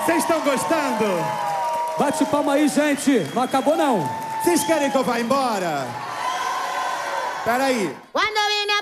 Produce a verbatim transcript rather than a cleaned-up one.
Vocês estão gostando? Bate palma aí, gente. Não acabou, não. Vocês querem que eu vá embora? Peraí. Quando vine